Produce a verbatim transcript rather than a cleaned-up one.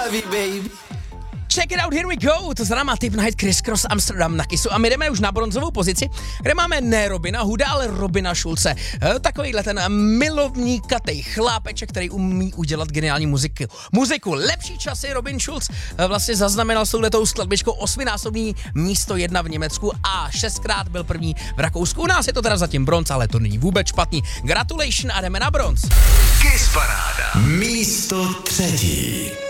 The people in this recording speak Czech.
love you, baby. Check it out, here we go. To znamená Tip Night, Criss Cross, Amsterdam na Kissu. A my jdeme už na bronzovou pozici, kde máme ne Robina Hooda, ale Robina Schulze. E, takovýhle ten milovníkatej chlápeček, který umí udělat geniální muziku. Muziku. Lepší časy Robin Schulz e, vlastně zaznamenal s touhletou skladbičkou osminásobný místo jedna v Německu a šestkrát byl první v Rakousku. U nás je to teda zatím bronz, ale to není vůbec špatný. Gratulation a jdeme na bronz. Kiss Paráda. Místo třetí.